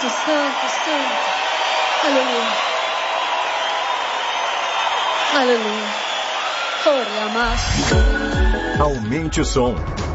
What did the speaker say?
Santo, santo, santo. Aleluia. Aleluia. Ore amasse. Aumente o som.